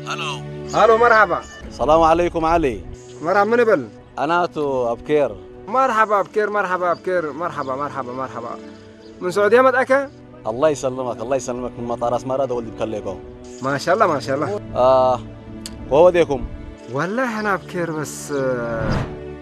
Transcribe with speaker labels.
Speaker 1: الو
Speaker 2: الو مرحبا.
Speaker 1: السلام عليكم علي.
Speaker 2: مرحبا من بل؟
Speaker 1: انا تو ابكير.
Speaker 2: مرحبا بكير، مرحبا بكير، مرحبا مرحبا مرحبا. من سعودية مدأكا؟
Speaker 1: الله يسلمك الله يسلمك من مطار اسمرة ولد بكليكم.
Speaker 2: ما شاء الله ما شاء الله.
Speaker 1: هو ديكم.
Speaker 2: والله أنا بكير بس